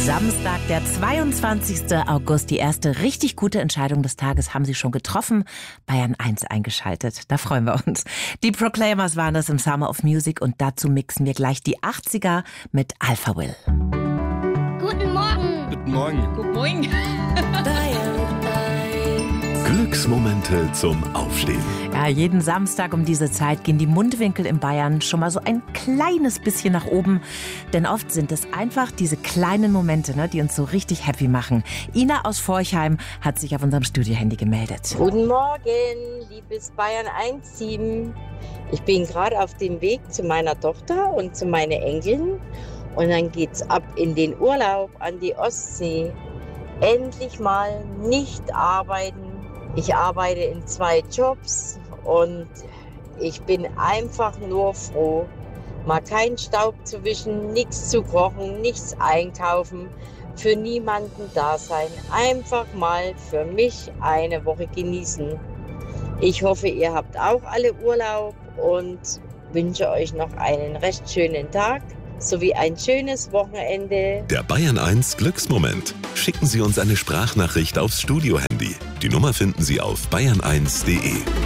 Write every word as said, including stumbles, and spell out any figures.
Samstag, der zweiundzwanzigster August. Die erste richtig gute Entscheidung des Tages haben Sie schon getroffen. Bayern eins eingeschaltet. Da freuen wir uns. Die Proclaimers waren das im Summer of Music und dazu mixen wir gleich die achtziger mit Alpha Will. Guten Morgen. Guten Morgen. Guten Morgen. Glücksmomente zum Aufstehen. Ja, jeden Samstag um diese Zeit gehen die Mundwinkel in Bayern schon mal so ein kleines bisschen nach oben. Denn oft sind es einfach diese kleinen Momente, ne, die uns so richtig happy machen. Ina aus Forchheim hat sich auf unserem Studiohandy gemeldet. Guten Morgen, liebes Bayern eins Team. Ich bin gerade auf dem Weg zu meiner Tochter und zu meinen Enkeln. Und dann geht's ab in den Urlaub an die Ostsee. Endlich mal nicht arbeiten. Ich arbeite in zwei Jobs und ich bin einfach nur froh, mal keinen Staub zu wischen, nichts zu kochen, nichts einkaufen, für niemanden da sein. Einfach mal für mich eine Woche genießen. Ich hoffe, ihr habt auch alle Urlaub und wünsche euch noch einen recht schönen Tag sowie ein schönes Wochenende. Der Bayern eins Glücksmoment. Schicken Sie uns eine Sprachnachricht aufs Studiohandy. Die Nummer finden Sie auf bayern eins punkt de.